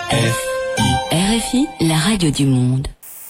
RFI, la radio du monde.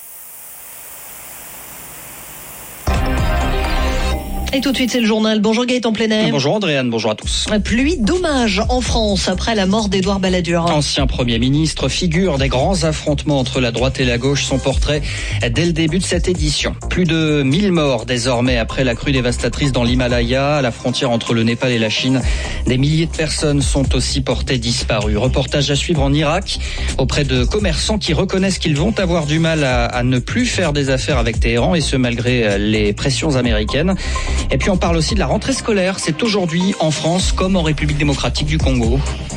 Et tout de suite, c'est le journal. Bonjour Gaëtan Plenay. Bonjour Andréane, bonjour à tous. Pluie d'hommage en France après la mort d'Édouard Balladur. Ancien Premier ministre, figure des grands affrontements entre la droite et la gauche, son portrait dès le début de cette édition. Plus de 1000 morts désormais après la crue dévastatrice dans l'Himalaya, à la frontière entre le Népal et la Chine. Des milliers de personnes sont aussi portées disparues. Reportage à suivre en Irak, auprès de commerçants qui reconnaissent qu'ils vont avoir du mal à ne plus faire des affaires avec Téhéran, et ce malgré les pressions américaines. Et puis on parle aussi de la rentrée scolaire. C'est aujourd'hui en France comme en République démocratique du Congo.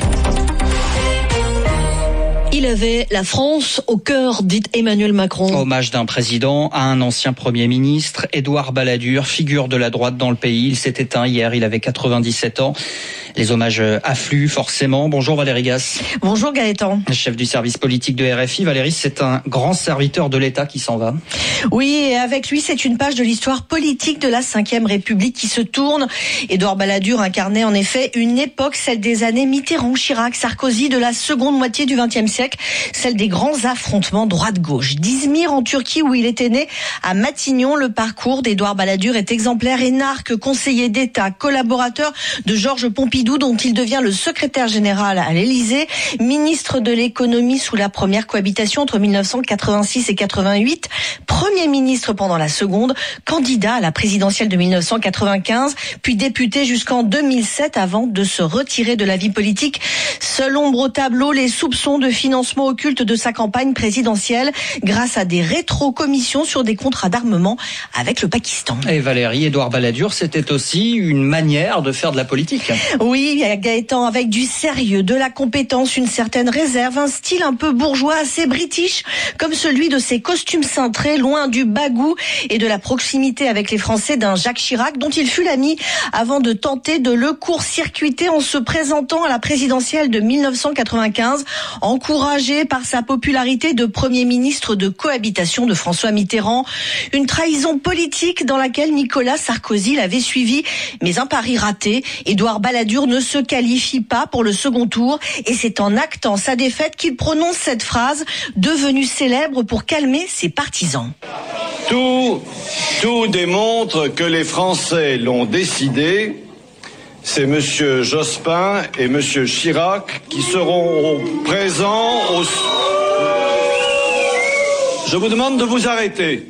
Il avait la France au cœur, dit Emmanuel Macron. Hommage d'un président à un ancien Premier ministre, Édouard Balladur, figure de la droite dans le pays. Il s'est éteint hier, il avait 97 ans. Les hommages affluent forcément. Bonjour Valérie Gasse. Bonjour Gaëtan. Chef du service politique de RFI. Valérie, c'est un grand serviteur de l'État qui s'en va. Oui, et avec lui, c'est une page de l'histoire politique de la Ve République qui se tourne. Édouard Balladur incarnait en effet une époque, celle des années Mitterrand, Chirac, Sarkozy, de la seconde moitié du XXe siècle, celle des grands affrontements droite-gauche. d'Izmir en Turquie, où il était né, à Matignon, le parcours d'Édouard Balladur est exemplaire. Énarque, conseiller d'État, collaborateur de Georges Pompidou, dont il devient le secrétaire général à l'Élysée, ministre de l'économie sous la première cohabitation entre 1986 et 88, Premier ministre pendant la seconde, candidat à la présidentielle de 1995, puis député jusqu'en 2007 avant de se retirer de la vie politique. Seule ombre au tableau, les soupçons de financement occulte de sa campagne présidentielle grâce à des rétrocommissions sur des contrats d'armement avec le Pakistan. Et Valérie, Édouard Balladur, c'était aussi une manière de faire de la politique. Oui, Gaëtan, avec du sérieux, de la compétence, une certaine réserve, un style un peu bourgeois, assez british, comme celui de ses costumes cintrés, loin du bagou et de la proximité avec les Français d'un Jacques Chirac, dont il fut l'ami avant de tenter de le court-circuiter en se présentant à la présidentielle de 1995, encouragé par sa popularité de Premier ministre de cohabitation de François Mitterrand. Une trahison politique dans laquelle Nicolas Sarkozy l'avait suivi, mais un pari raté. Édouard Balladur ne se qualifie pas pour le second tour, et c'est en actant sa défaite qu'il prononce cette phrase, devenue célèbre pour calmer ses partisans. Tout démontre que les Français l'ont décidé. C'est monsieur Jospin et monsieur Chirac qui seront présents au... Je vous demande de vous arrêter.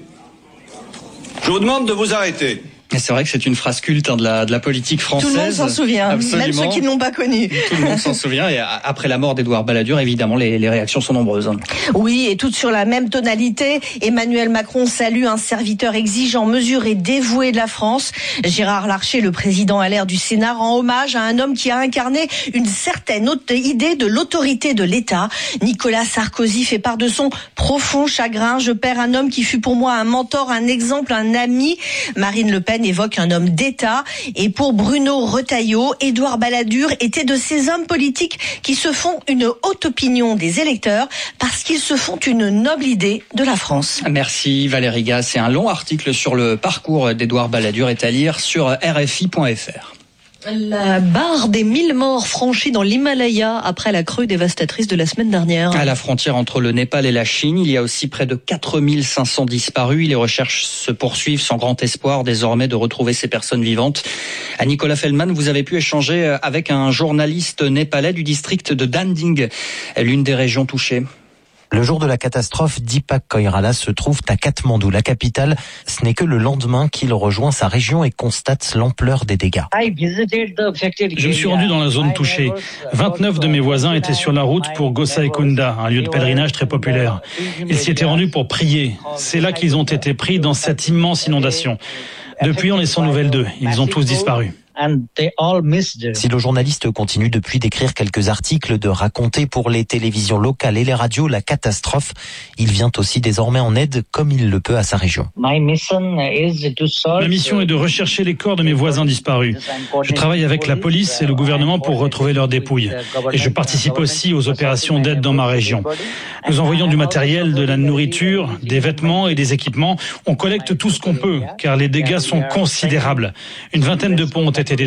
Je vous demande de vous arrêter. Et c'est vrai que c'est une phrase culte de la politique française. Tout le monde s'en souvient, absolument. Même ceux qui ne l'ont pas connu. Tout le monde s'en souvient, et après la mort d'Édouard Balladur, évidemment, les réactions sont nombreuses. Oui, et toutes sur la même tonalité. Emmanuel Macron salue un serviteur exigeant, mesuré, dévoué de la France. Gérard Larcher, le président LR du Sénat, rend hommage à un homme qui a incarné une certaine idée de l'autorité de l'État. Nicolas Sarkozy fait part de son profond chagrin. Je perds un homme qui fut pour moi un mentor, un exemple, un ami. Marine Le Pen évoque un homme d'État. Et pour Bruno Retailleau, Édouard Balladur était de ces hommes politiques qui se font une haute opinion des électeurs parce qu'ils se font une noble idée de la France. Merci Valérie Gasse. C'est un long article sur le parcours d'Édouard Balladur est à lire sur rfi.fr. La barre des 1000 morts franchis dans l'Himalaya après la crue dévastatrice de la semaine dernière. À la frontière entre le Népal et la Chine, il y a aussi près de 4500 disparus. Les recherches se poursuivent sans grand espoir désormais de retrouver ces personnes vivantes. À Nicolas Feldman, vous avez pu échanger avec un journaliste népalais du district de Danding, l'une des régions touchées. Le jour de la catastrophe, Deepak Koirala se trouve à Katmandou, la capitale. Ce n'est que le lendemain qu'il rejoint sa région et constate l'ampleur des dégâts. Je me suis rendu dans la zone touchée. 29 de mes voisins étaient sur la route pour Gosaikunda, un lieu de pèlerinage très populaire. Ils s'y étaient rendus pour prier. C'est là qu'ils ont été pris dans cette immense inondation. Depuis, on est sans nouvelles d'eux. Ils ont tous disparu. Si le journaliste continue depuis d'écrire quelques articles, de raconter pour les télévisions locales et les radios la catastrophe, il vient aussi désormais en aide comme il le peut à sa région. Ma mission est de rechercher les corps de mes voisins disparus. Je travaille avec la police et le gouvernement pour retrouver leurs dépouilles. Et je participe aussi aux opérations d'aide dans ma région. Nous envoyons du matériel, de la nourriture, des vêtements et des équipements. On collecte tout ce qu'on peut, car les dégâts sont considérables. Une vingtaine de ponts ont été